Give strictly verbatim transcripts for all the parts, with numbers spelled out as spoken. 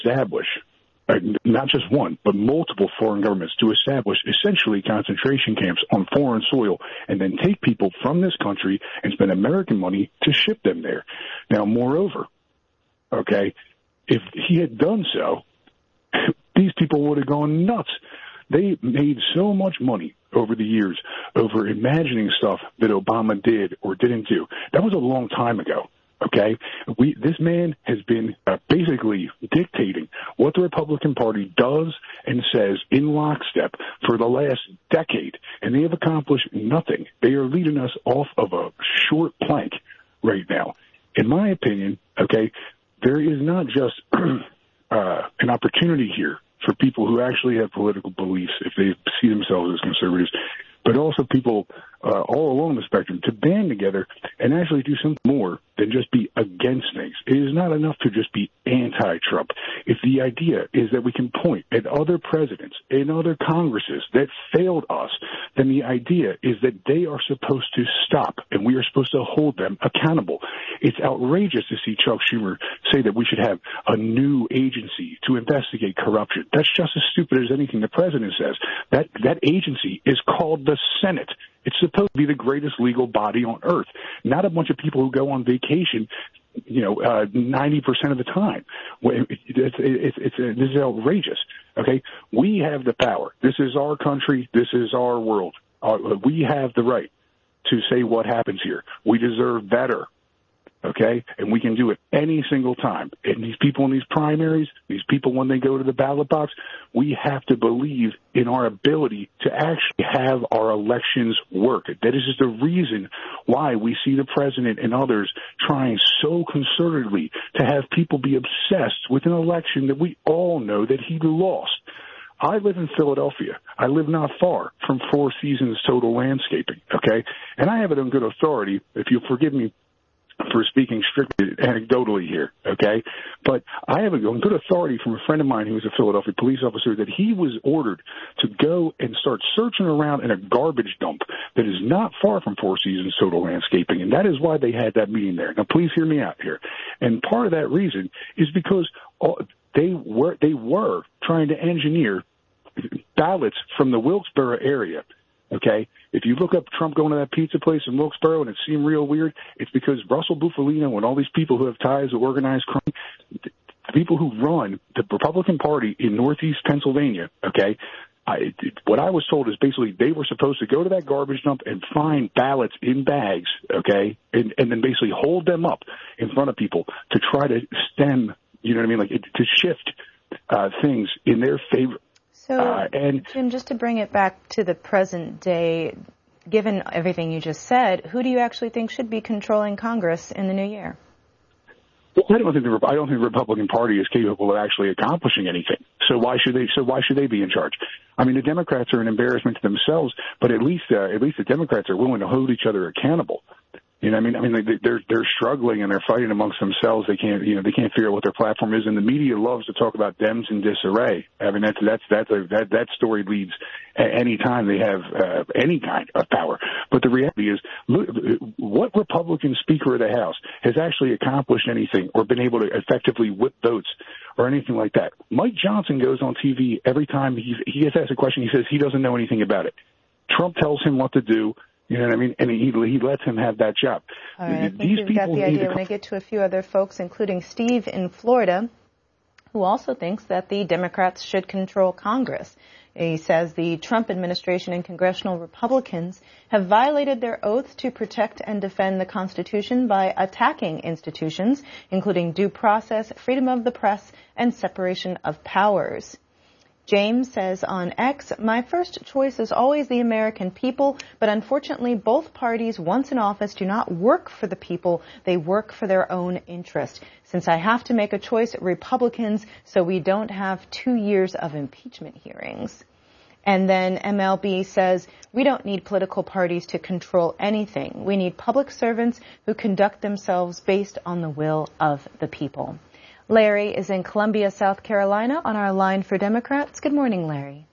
establish, uh, not just one, but multiple foreign governments to establish essentially concentration camps on foreign soil and then take people from this country and spend American money to ship them there. Now, moreover, okay, if he had done so, these people would have gone nuts. They made so much money over the years over imagining stuff that Obama did or didn't do. That was a long time ago. Okay, we this man has been uh, basically dictating what the Republican Party does and says in lockstep for the last decade, and they have accomplished nothing. They are leading us off of a short plank right now. In my opinion, okay, there is not just uh, an opportunity here for people who actually have political beliefs, if they see themselves as conservatives, but also people uh, all along the spectrum to band together and actually do something more than just be against things. It is not enough to just be anti-Trump. If the idea is that we can point at other presidents and other Congresses that failed us, then the idea is that they are supposed to stop and we are supposed to hold them accountable. It's outrageous to see Chuck Schumer say that we should have a new agency to investigate corruption. That's just as stupid as anything the president says. That that agency is called the Senate. It's supposed to be the greatest legal body on earth, not a bunch of people who go on vacation, you know, uh, ninety percent of the time. It's, it's, it's, it's, this is outrageous, okay? We have the power. This is our country. This is our world. Uh, we have the right to say what happens here. We deserve better. Okay, and we can do it any single time. And these people in these primaries, these people when they go to the ballot box, we have to believe in our ability to actually have our elections work. That is just the reason why we see the president and others trying so concertedly to have people be obsessed with an election that we all know that he lost. I live in Philadelphia. I live not far from Four Seasons Total Landscaping, okay? And I have it on good authority, if you'll forgive me for speaking strictly anecdotally here, okay? But I have a good authority from a friend of mine who was a Philadelphia police officer that he was ordered to go and start searching around in a garbage dump that is not far from Four Seasons Total Landscaping, and that is why they had that meeting there. Now, please hear me out here. And part of that reason is because they were they were trying to engineer ballots from the Wilkes-Barre area. Okay, if you look up Trump going to that pizza place in Wilkes-Barre and it seemed real weird, it's because Russell Bufalino and all these people who have ties to organized crime, the people who run the Republican Party in Northeast Pennsylvania, okay, I, what I was told is basically they were supposed to go to that garbage dump and find ballots in bags, okay, and, and then basically hold them up in front of people to try to stem, you know what I mean, like to shift uh, things in their favor. So, uh, and, Jim, just to bring it back to the present day, given everything you just said, who do you actually think should be controlling Congress in the new year? Well, I don't think the I don't think the Republican Party is capable of actually accomplishing anything. So why should they? So why should they be in charge? I mean, the Democrats are an embarrassment to themselves, but at least uh, at least the Democrats are willing to hold each other accountable. You know, what I mean, I mean, they, they're they're struggling and they're fighting amongst themselves. They can't, you know, they can't figure out what their platform is, and the media loves to talk about Dems in disarray. I mean, that's that's that's a, that that story leads any time they have uh, any kind of power. But the reality is, look, what Republican Speaker of the House has actually accomplished anything or been able to effectively whip votes or anything like that? Mike Johnson goes on T V every time he's, he gets asked a question. He says he doesn't know anything about it. Trump tells him what to do. You know what I mean? And he he lets him have that job. All right, I think These we've got the idea. We're going to get to a few other folks, including Steve in Florida, who also thinks that the Democrats should control Congress. He says the Trump administration and congressional Republicans have violated their oaths to protect and defend the Constitution by attacking institutions, including due process, freedom of the press, and separation of powers. James says on X, my first choice is always the American people, but unfortunately both parties once in office do not work for the people, they work for their own interest. Since I have to make a choice, Republicans, so we don't have two years of impeachment hearings. And then M L B says, we don't need political parties to control anything. We need public servants who conduct themselves based on the will of the people. Larry is in Columbia, South Carolina, on our line for Democrats. Good morning, Larry.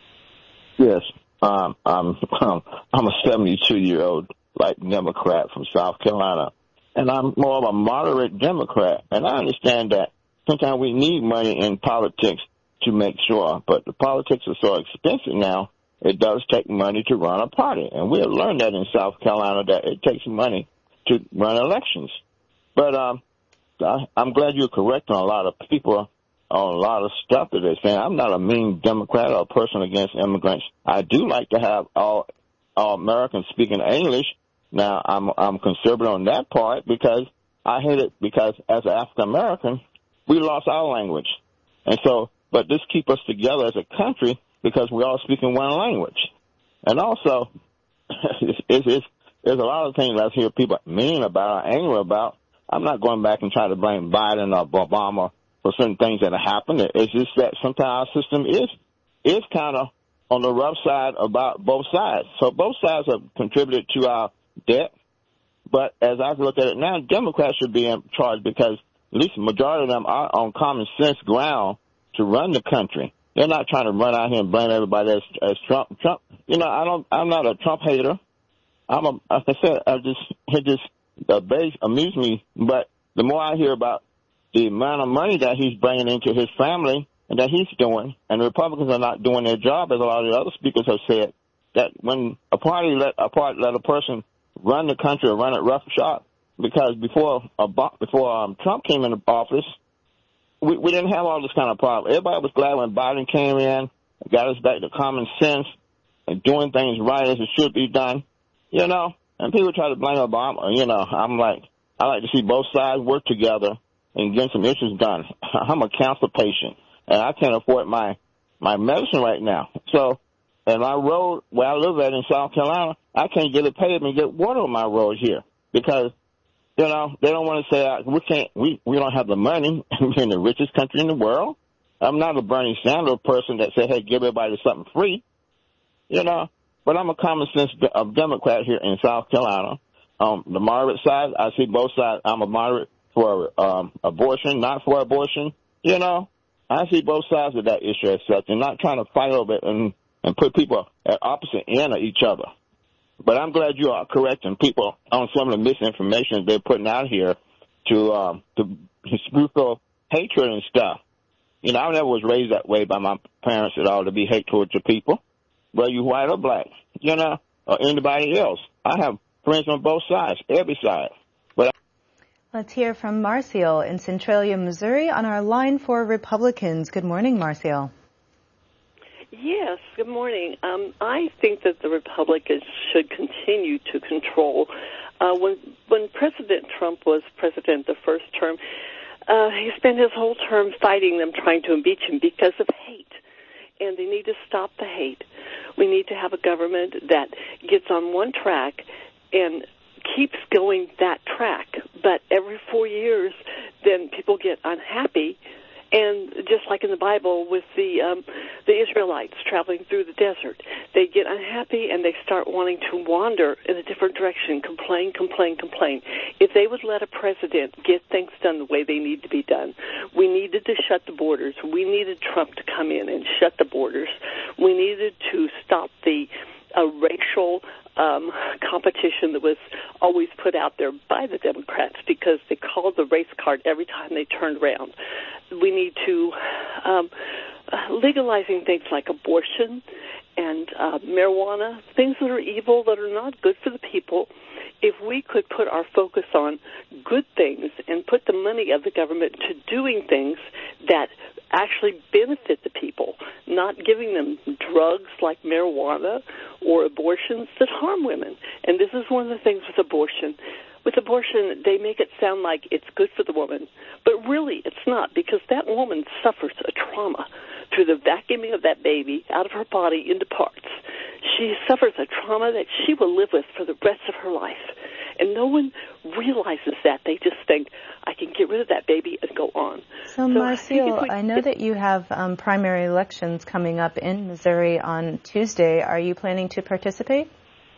Yes, um, I'm um, I'm a seventy-two-year-old like Democrat from South Carolina, and I'm more of a moderate Democrat. And I understand that sometimes we need money in politics to make sure. But the politics are so expensive now, it does take money to run a party. And we have learned that in South Carolina, that it takes money to run elections. But um, I, I'm glad you're correct on a lot of people, on a lot of stuff that they're saying. I'm not a mean Democrat or a person against immigrants. I do like to have all, all Americans speaking English. Now, I'm, I'm conservative on that part because I hate it because as an African American, we lost our language. And so, but this keeps us together as a country because we're all speaking one language. And also, it's, it's, it's, there's a lot of things I hear people mean about or angry about. I'm not going back and trying to blame Biden or Obama for certain things that have happened. It's just that sometimes our system is, is kind of on the rough side about both sides. So both sides have contributed to our debt. But as I look at it now, Democrats should be in charge because at least the majority of them are on common sense ground to run the country. They're not trying to run out here and blame everybody as, as Trump. Trump, you know, I don't, I'm not a Trump hater. I'm a, like I said, I just, it just, the base amused me. But the more I hear about the amount of money that he's bringing into his family and that he's doing, and the Republicans are not doing their job, as a lot of the other speakers have said, that when a party let a party let a person run the country or run it roughshod, because before uh, before um, Trump came into office, we, we didn't have all this kind of problem. Everybody was glad when Biden came in, got us back to common sense and doing things right as it should be done, you know. And people try to blame Obama. You know, I'm like, I like to see both sides work together and get some issues done. I'm a cancer patient, and I can't afford my my medicine right now. So, and my road where I live at in South Carolina, I can't get it paved and get water on my road here because, you know, they don't want to say uh, we can't, we, we don't have the money. We're in the richest country in the world. I'm not a Bernie Sanders person that said, hey, give everybody something free, you know. But I'm a common sense Democrat here in South Carolina. Um, the moderate side, I see both sides. I'm a moderate for um, abortion, not for abortion. You know, I see both sides of that issue as such, and not trying to fight over it and, and put people at opposite end of each other. But I'm glad you are correcting people on some of the misinformation they're putting out here to um, to spiritual hatred and stuff. You know, I never was raised that way by my parents at all to be hate towards your people, whether you white or black, you know, or anybody else. I have friends on both sides, every side. But I- Let's hear from Marcial in Centralia, Missouri, on our line for Republicans. Good morning, Marcial. Yes, good morning. Um, I think that the Republicans should continue to control. Uh, when when President Trump was president the first term, uh, he spent his whole term fighting them, trying to impeach him because of hate. And they need to stop the hate. We need to have a government that gets on one track and keeps going that track. But every four years, then people get unhappy. And just like in the Bible with the um, the Israelites traveling through the desert, they get unhappy and they start wanting to wander in a different direction, complain, complain, complain. If they would let a president get things done the way they need to be done, we needed to shut the borders. We needed Trump to come in and shut the borders. We needed to stop the uh, racial um, competition that was always put out there by the Democrats because they called the race card every time they turned around. We need to um, uh, legalizing things like abortion and uh, marijuana, things that are evil, that are not good for the people. If we could put our focus on good things and put the money of the government to doing things that actually benefit the people, not giving them drugs like marijuana or abortions that harm women. And this is one of the things with abortion. With abortion, they make it sound like it's good for the woman, but really it's not, because that woman suffers a trauma through the vacuuming of that baby out of her body into parts. She suffers a trauma that she will live with for the rest of her life. And no one realizes that. They just think, I can get rid of that baby and go on. So, so Marcial, I, I know that you have um, primary elections coming up in Missouri on Tuesday. Are you planning to participate?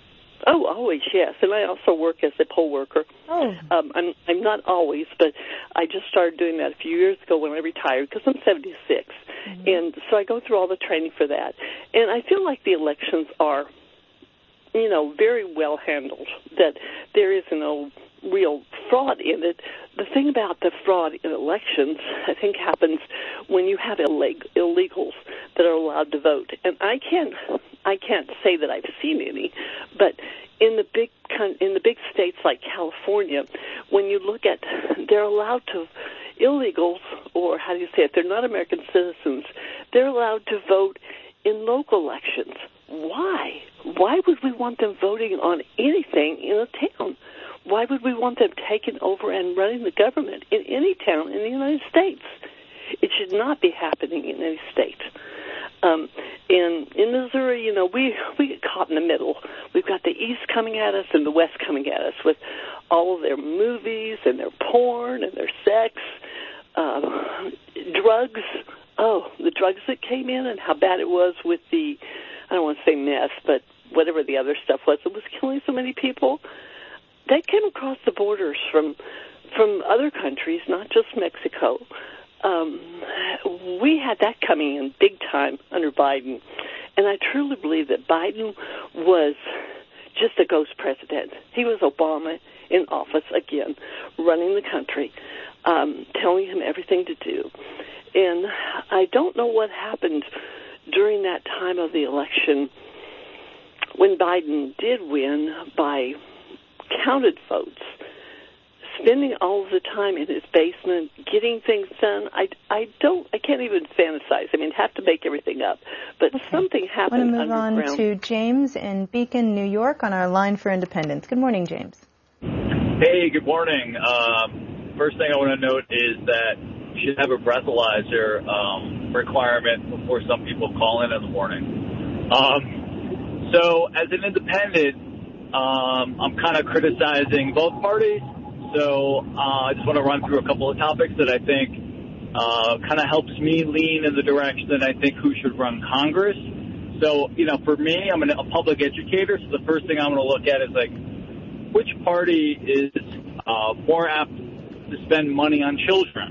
Oh, always, yes. And I also work as a poll worker. Oh. Um, I'm, I'm not always, but I just started doing that a few years ago when I retired because I'm seventy-six. Mm-hmm. And so I go through all the training for that. And I feel like the elections are, you know, very well handled, that there is no real fraud in it. The thing about the fraud in elections, I think, happens when you have illeg- illegals that are allowed to vote. And I can't, I can't say that I've seen any, but in the big in the big states like California, when you look at, they're allowed to, illegals, or how do you say it, they're not American citizens, they're allowed to vote in local elections. Why? Why would we want them voting on anything in a town? Why would we want them taking over and running the government in any town in the United States? It should not be happening in any state. Um, in in Missouri, you know, we we get caught in the middle. We've got the East coming at us and the West coming at us with all of their movies and their porn and their sex, uh, drugs. Oh, the drugs that came in and how bad it was with the, I don't want to say meth, but whatever the other stuff was, it was killing so many people. They came across the borders from from other countries, not just Mexico. Um, we had that coming in big time under Biden. And I truly believe that Biden was just a ghost president. He was Obama in office again, running the country, um, telling him everything to do. And I don't know what happened during that time of the election when Biden did win by counted votes, spending all of the time in his basement, getting things done. I, I don't, I can't even fantasize. I mean, have to make everything up. But okay. Something happened underground. I want to move on to James in Beacon, New York, on our line for independence. Good morning, James. Hey, good morning. Um, first thing I want to note is that you should have a breathalyzer um, requirement before some people call in in the morning. Um, so as an independent, um, I'm kind of criticizing both parties. So uh, I just want to run through a couple of topics that I think uh, kind of helps me lean in the direction that I think who should run Congress. So, you know, for me, I'm a public educator, so the first thing I'm going to look at is, like, which party is uh, more apt to spend money on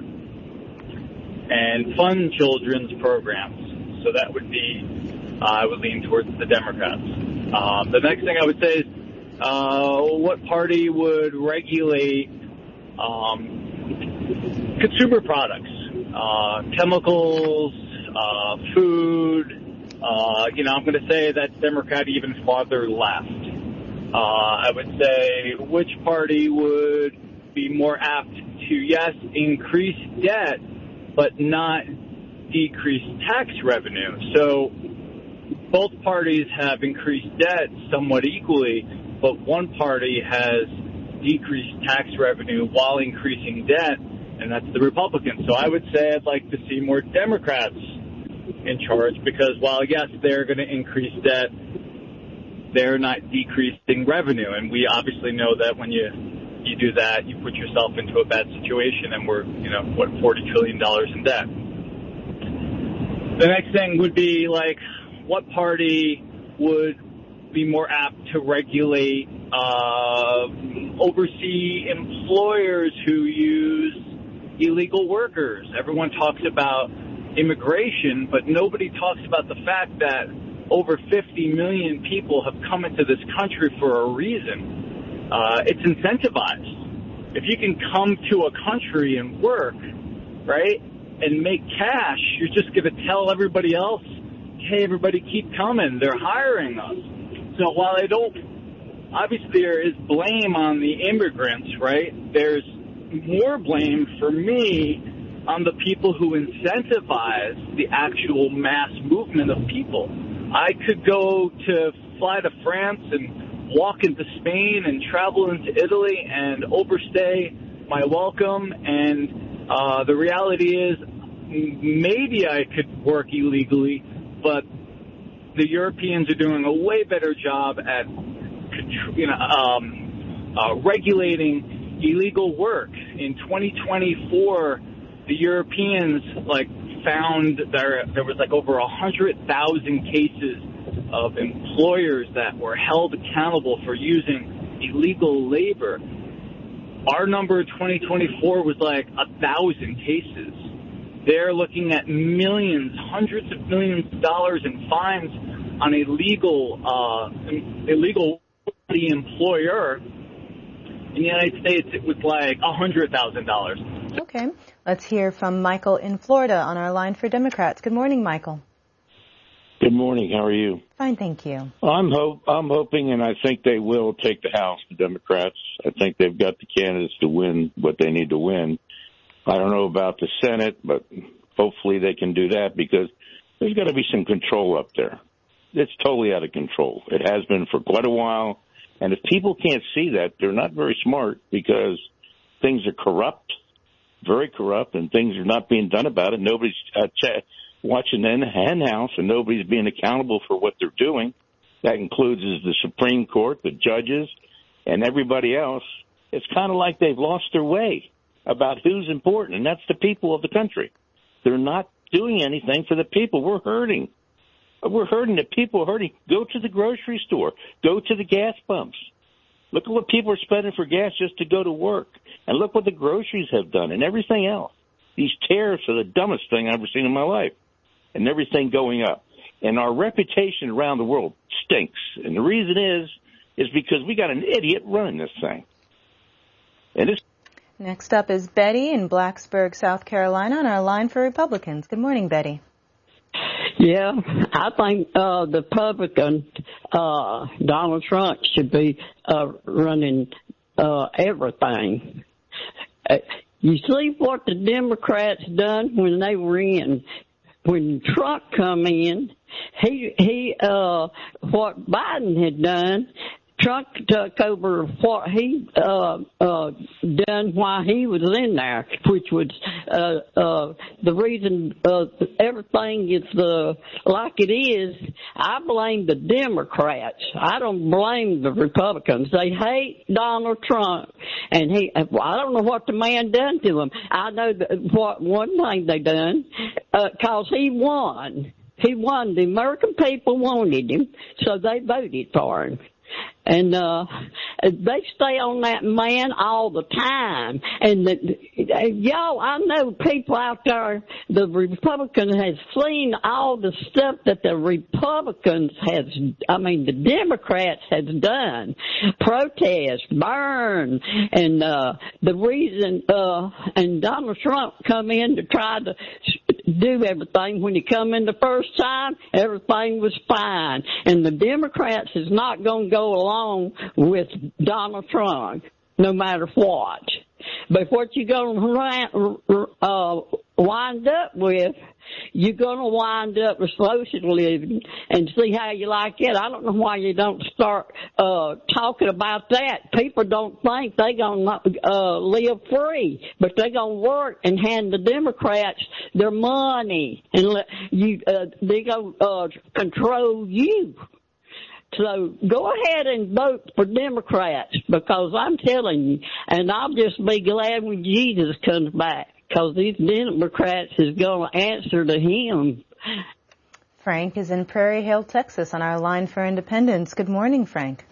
children and fund children's programs. So that would be, uh, I would lean towards the Democrats. Um, the next thing I would say is, Uh, what party would regulate um, consumer products, uh, chemicals, uh, food? Uh, you know, I'm going to say that's Democrat even farther left. Uh, I would say which party would be more apt to, yes, increase debt, but not decrease tax revenue. So both parties have increased debt somewhat equally, but one party has decreased tax revenue while increasing debt, and that's the Republicans. So I would say I'd like to see more Democrats in charge because while, yes, they're going to increase debt, they're not decreasing revenue. And we obviously know that when you you do that, you put yourself into a bad situation, and we're, you know, what, forty trillion dollars in debt. The next thing would be, like, what party would be more apt to regulate, uh, oversee employers who use illegal workers. Everyone talks about immigration, but nobody talks about the fact that over fifty million people have come into this country for a reason. Uh, it's incentivized. If you can come to a country and work, right, and make cash, you're just going to tell everybody else, hey, everybody keep coming. They're hiring us. So while I don't, obviously there is blame on the immigrants, right? There's more blame for me on the people who incentivize the actual mass movement of people. I could go to fly to France and walk into Spain and travel into Italy and overstay my welcome. And uh, the reality is maybe I could work illegally, but the Europeans are doing a way better job at, you know, um, uh, regulating illegal work. In twenty twenty-four, the Europeans like found there there was like over a hundred thousand cases of employers that were held accountable for using illegal labor. Our number in twenty twenty-four was like a thousand cases. They're looking at millions, hundreds of millions of dollars in fines on illegal, uh, illegal the employer In the United States, it was like one hundred thousand dollars. Okay. Let's hear from Michael in Florida on our line for Democrats. Good morning, Michael. Good morning. How are you? Fine, thank you. I'm hope I'm hoping, and I think they will take the House, the Democrats. I think they've got the candidates to win what they need to win. I don't know about the Senate, but hopefully they can do that because there's got to be some control up there. It's totally out of control. It has been for quite a while. And if people can't see that, they're not very smart because things are corrupt, very corrupt, and things are not being done about it. Nobody's uh, ch- watching the hen house, and nobody's being accountable for what they're doing. That includes the Supreme Court, the judges, and everybody else. It's kind of like they've lost their way about who's important, and that's the people of the country. They're not doing anything for the people. We're hurting. We're hurting. The people are hurting. Go to the grocery store. Go to the gas pumps. Look at what people are spending for gas just to go to work. And look what the groceries have done and everything else. These tariffs are the dumbest thing I've ever seen in my life. And everything going up. And our reputation around the world stinks. And the reason is, is because we got an idiot running this thing. And this. Next up is Betty in Blacksburg, South Carolina, on our line for Republicans. Good morning, Betty. Yeah, I think uh, the Republican, uh, Donald Trump, should be uh, running uh, everything. Uh, you see what the Democrats done when they were in. When Trump come in, he he uh, what Biden had done. Trump took over what he uh, uh, done while he was in there, which was uh, uh, the reason uh, everything is uh, like it is. I blame the Democrats. I don't blame the Republicans. They hate Donald Trump, and he. I don't know what the man done to him. I know that what one thing they done because uh, he won. He won. The American people wanted him, so they voted for him. And uh they stay on that man all the time. And the, y'all, I know people out there, the Republicans has seen all the stuff that the Republicans has, I mean, the Democrats has done. Protest, burn, and uh the reason, uh and Donald Trump come in to try to do everything. When he come in the first time, everything was fine. And the Democrats is not going to go along with Donald Trump, no matter what. But what you're going to uh, wind up with, you're going to wind up with socialism and see how you like it. I don't know why you don't start uh, talking about that. People don't think they're going to uh, live free, but they're going to work and hand the Democrats their money, and let you uh, they're going to uh, control you. So go ahead and vote for Democrats, because I'm telling you, and I'll just be glad when Jesus comes back, because these Democrats is going to answer to him. Frank is in Prairie Hill, Texas, on our line for Independence. Good morning, Frank.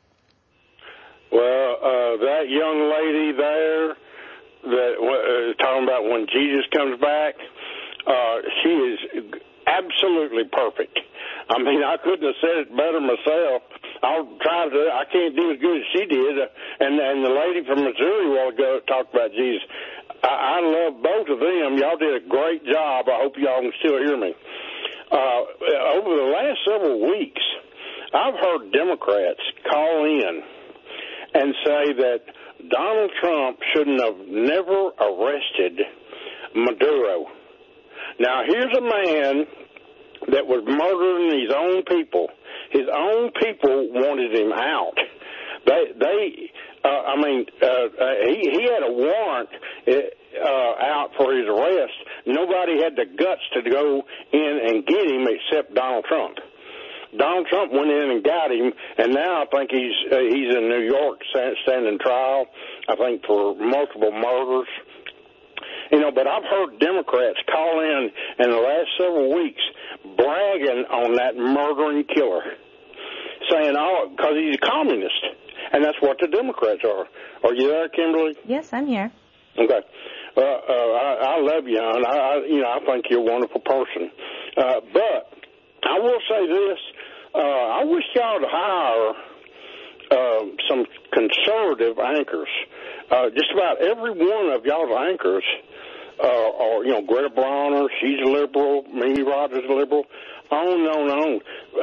Well, uh, that young lady there that uh, is talking about when Jesus comes back, uh, she is absolutely perfect. I mean, I couldn't have said it better myself. I'll try to. I can't do as good as she did. And and the lady from Missouri a while ago talked about Jesus. I, I love both of them. Y'all did a great job. I hope y'all can still hear me. Uh, over the last several weeks, I've heard Democrats call in and say that Donald Trump shouldn't have never arrested Maduro. Now, here's a man that was murdering his own people. His own people wanted him out. They, they, uh, I mean, uh, uh, he, he had a warrant uh, out for his arrest. Nobody had the guts to go in and get him except Donald Trump. Donald Trump went in and got him, and now I think he's uh, he's in New York standing trial, I think, for multiple murders. You know, but I've heard Democrats call in in the last several weeks bragging on that murdering killer, saying, oh, because he's a communist. And that's what the Democrats are. Are you there, Kimberly? Yes, I'm here. Okay. Uh, uh, I, I love you, and I, I, you know, I think you're a wonderful person. Uh, but I will say this. Uh, I wish y'all would hire uh, some conservatives conservative anchors. Uh, just about every one of y'all's anchors, uh, or, you know, Greta Bronner, she's a liberal, Mimi Rogers is a liberal, on and on and on.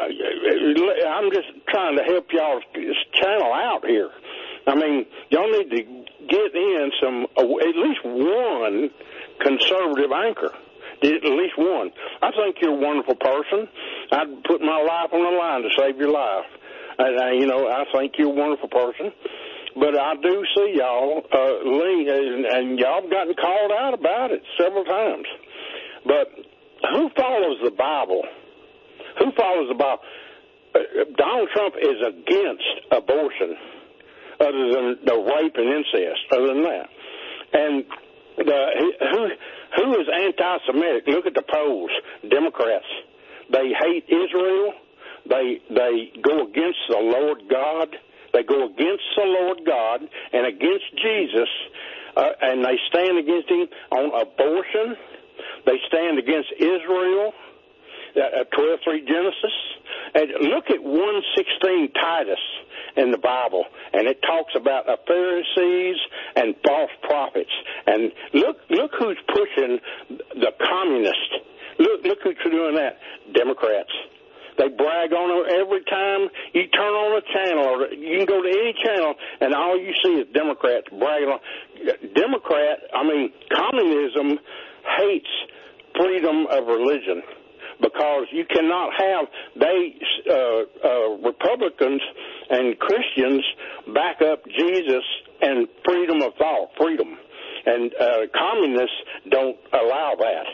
Uh, I'm just trying to help y'all channel out here. I mean, y'all need to get in some, uh, at least one conservative anchor. At least one. I think you're a wonderful person. I'd put my life on the line to save your life. And, uh, you know, I think you're a wonderful person. But I do see y'all, uh, Lee, and, and y'all have gotten called out about it several times. But who follows the Bible? Who follows the Bible? Uh, Donald Trump is against abortion, other than the rape and incest, other than that. And the, who, who is anti-Semitic? Look at the polls. Democrats. They hate Israel. They they go against the Lord God. They go against the Lord God and against Jesus, uh, and they stand against him on abortion. They stand against Israel, uh, twelve three Genesis. And look at one sixteen Titus in the Bible, and it talks about the Pharisees and false prophets. And look look who's pushing the communists. Look, look who's doing that, Democrats. They brag on it every time you turn on a channel, or you can go to any channel, and all you see is Democrats bragging on. Democrat, I mean, communism hates freedom of religion, because you cannot have, they, uh, uh, Republicans and Christians back up Jesus and freedom of thought, freedom. And uh, communists don't allow that.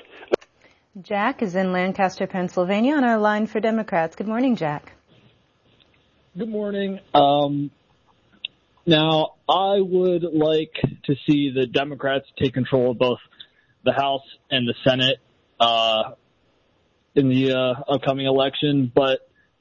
Jack is in Lancaster, Pennsylvania, on our line for Democrats. Good morning, Jack. Good morning. Um, now, I would like to see the Democrats take control of both the House and the Senate uh, in the uh, upcoming election, but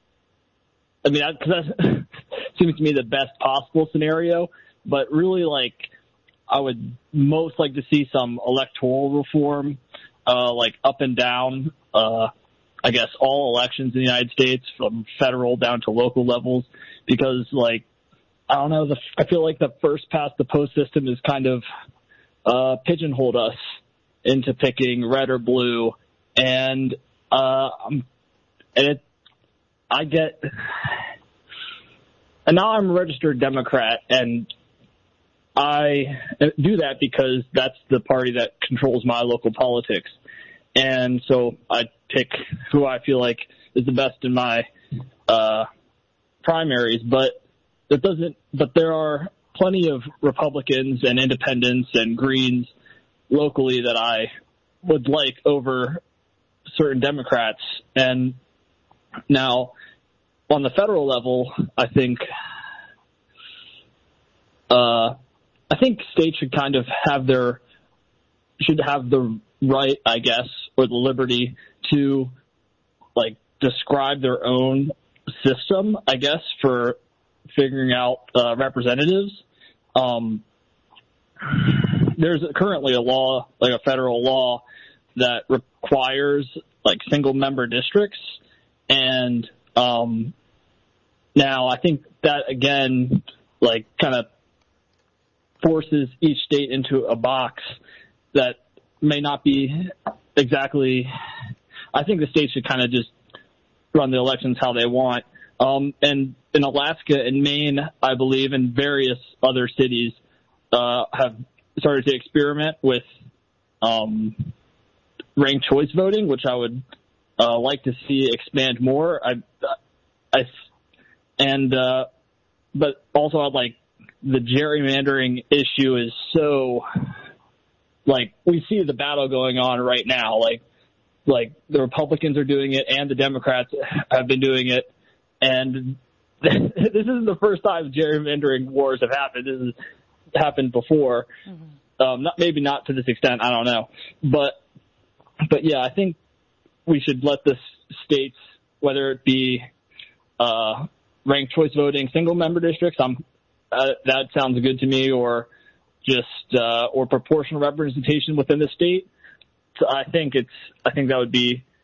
I mean, because that seems to me the best possible scenario, but really, like, I would most like to see some electoral reform, uh, like up and down, uh, I guess, all elections in the United States, from federal down to local levels, because, like, I don't know, the, I feel like the first past the post system is kind of uh, pigeonholed us into picking red or blue, and uh, and it, I get, and now I'm a registered Democrat, and I do that because that's the party that controls my local politics. And so I pick who I feel like is the best in my uh, primaries. But that doesn't, but there are plenty of Republicans and independents and Greens locally that I would like over certain Democrats. And now on the federal level, I think, uh, I think states should kind of have their, should have the right, I guess, or the liberty to, like, describe their own system, I guess, for figuring out uh, representatives. Um, there's currently a law, like a federal law, that requires, like, single-member districts, and um, now I think that, again, like, kind of forces each state into a box that may not be exactly, I think the states should kind of just run the elections how they want. Um, and in Alaska and Maine, I believe, and various other cities uh, have started to experiment with um, ranked choice voting, which I would uh, like to see expand more. I, I, and uh, but also I'd like, the gerrymandering issue is so, like, we see the battle going on right now. Like, like the Republicans are doing it and the Democrats have been doing it. And this isn't the first time gerrymandering wars have happened. This has happened before. Mm-hmm. Um, not, maybe not to this extent. I don't know. But, but yeah, I think we should let the states, whether it be, uh, ranked choice voting, single member districts, I'm, Uh, that sounds good to me, or just uh, or proportional representation within the state. So I think it's I think that would be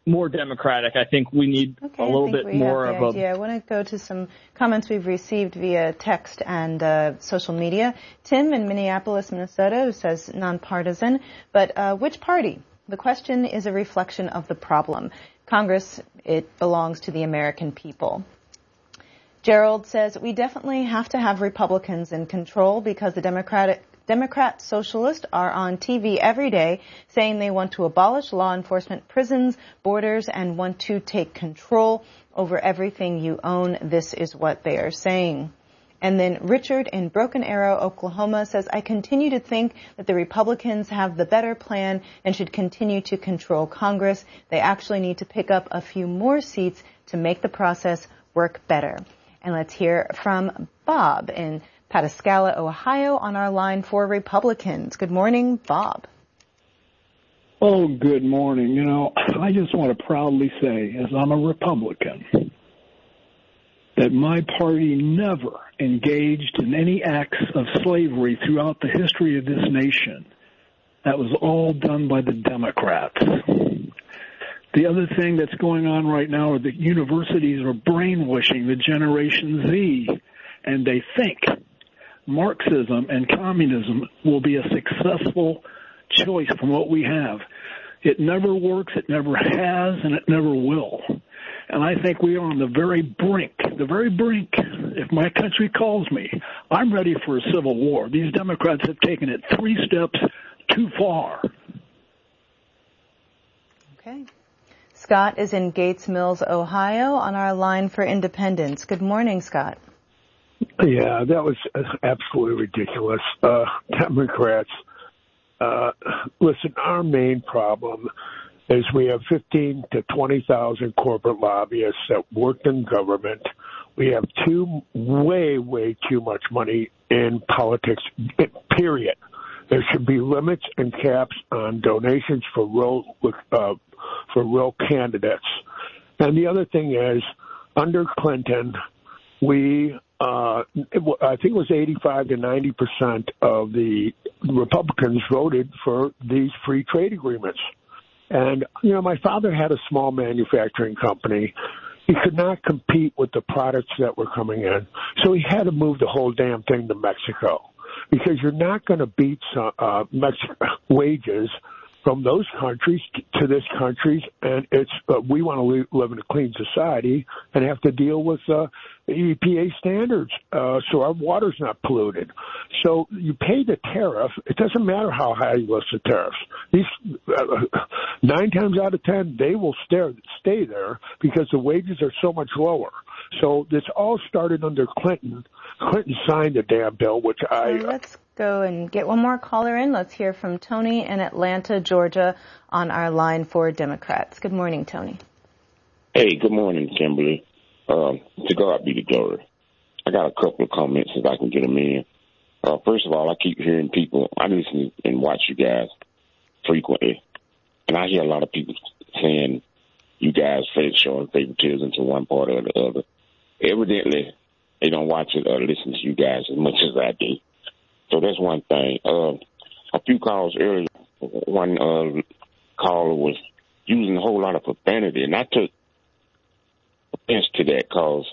more democratic. I think we need okay, a little I think bit we more have the of idea. a... I want to go to some comments we've received via text and uh, social media. Tim in Minneapolis, Minnesota, who says nonpartisan. But uh, which party? The question is a reflection of the problem. Congress, it belongs to the American people. Gerald says, we definitely have to have Republicans in control because the Democratic Democrat socialists are on T V every day saying they want to abolish law enforcement, prisons, borders, and want to take control over everything you own. This is what they are saying. And then Richard in Broken Arrow, Oklahoma says, I continue to think that the Republicans have the better plan and should continue to control Congress. They actually need to pick up a few more seats to make the process work better. And let's hear from Bob in Pataskala, Ohio, on our line for Republicans. Good morning, Bob. Oh, good morning. You know, I just want to proudly say, as I'm a Republican, that my party never engaged in any acts of slavery throughout the history of this nation. That was all done by the Democrats. The other thing that's going on right now are that universities are brainwashing the Generation Z, and they think Marxism and communism will be a successful choice from what we have. It never works, it never has, and it never will. And I think we are on the very brink, the very brink. If my country calls me, I'm ready for a civil war. These Democrats have taken it three steps too far. Okay. Scott is in Gates Mills, Ohio, on our line for Independence. Good morning, Scott. Yeah, that was absolutely ridiculous. Uh, Democrats, uh, listen, our main problem is we have fifteen to twenty thousand corporate lobbyists that work in government. We have too, way, way too much money in politics, period. There should be limits and caps on donations for real, uh, for real candidates. And the other thing is, under Clinton, we, uh, I think it was eighty-five to ninety percent of the Republicans voted for these free trade agreements. And, you know, my father had a small manufacturing company. He could not compete with the products that were coming in. So he had to move the whole damn thing to Mexico, because you're not going to beat some, uh, Mexico wages from those countries to this country, and it's uh, we want to live in a clean society and have to deal with uh, E P A standards, uh, so our water's not polluted. So you pay the tariff. It doesn't matter how high you list the tariffs. These uh, nine times out of ten, they will stay stay there because the wages are so much lower. So this all started under Clinton. Clinton signed the damn bill, which I. Uh, let's go and get one more caller in. Let's hear from Tony in Atlanta, Georgia, on our line for Democrats. Good morning, Tony. Hey, good morning, Kimberly. Um, to God be the glory. I got a couple of comments if I can get them in. Uh, first of all, I keep hearing people. I listen and watch you guys frequently, and I hear a lot of people saying you guys showing favoritism to one party or the other. Evidently, they don't watch it or listen to you guys as much as I do. So that's one thing. Uh, a few calls earlier, one uh, caller was using a whole lot of profanity, and I took offense to that because,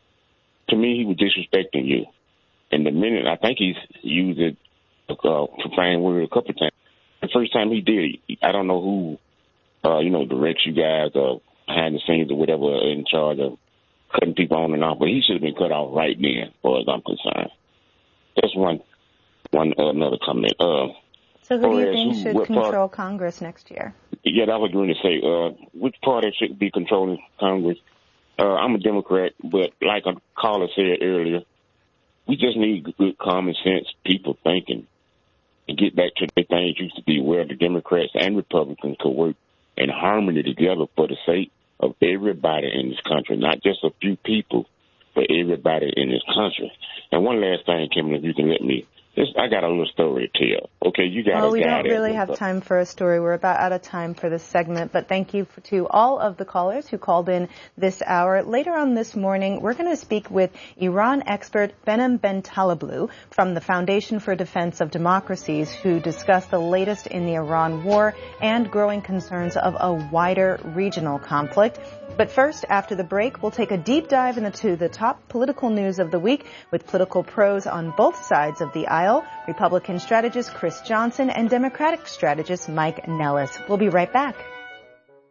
to me, he was disrespecting you. And the minute, I think he's used it, uh, profane word a couple of times. The first time he did it, I don't know who, uh, you know, directs you guys or behind the scenes or whatever in charge of cutting people on and off, but he should have been cut off right then, as far as I'm concerned. That's one, one uh, another comment. Uh, so who do you think who, should control part, Congress next year? Yeah, I was going to say, uh, which party should be controlling Congress? Uh, I'm a Democrat, but like a caller said earlier, we just need good common sense people thinking and get back to the things used to be where the Democrats and Republicans could work in harmony together for the sake of everybody in this country, not just a few people, but everybody in this country. And one last thing, Kim, if you can let me Just, I got a little story to tell. Okay, you got oh, a we guy don't really have time for a story. We're about out of time for this segment, but thank you for, to all of the callers who called in this hour. Later on this morning, we're going to speak with Iran expert Behnam Bentaleblu from the Foundation for Defense of Democracies, who discuss the latest in the Iran war and growing concerns of a wider regional conflict. But first, after the break, we'll take a deep dive into the top political news of the week with political pros on both sides of the aisle, Republican strategist Chris Johnson and Democratic strategist Mike Nellis. We'll be right back.